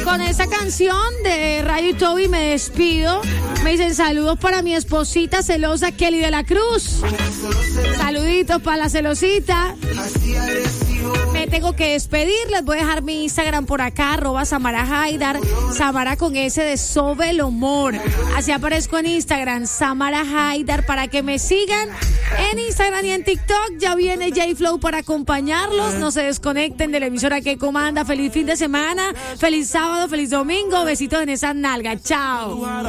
Con esa canción de Rayo y Toby me despido. Me dicen saludos para mi esposita celosa Kelly de la Cruz. Saluditos para la celosita. Me tengo que despedir. Les voy a dejar mi Instagram por acá, @Samara Haidar. Samara con S de Sobelomor. Así aparezco en Instagram, Samara Haidar, para que me sigan en Instagram y en TikTok. Ya viene J-Flow para acompañarlos. No se desconecten de la emisora que comanda. Feliz fin de semana, feliz sábado, feliz domingo. Besitos en esa nalga. Chao.